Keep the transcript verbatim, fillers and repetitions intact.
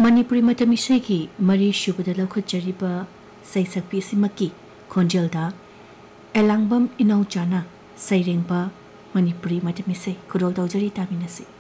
मणिपुरी मतमिसे की मरी शुबदा लौखजरीबा सैसक्पी सिमकी खोंजेलदा एलांगबम इनौचाना सैरेंबा मणिपुरी मतमिसे खुदोल तौजरी तामिनसी।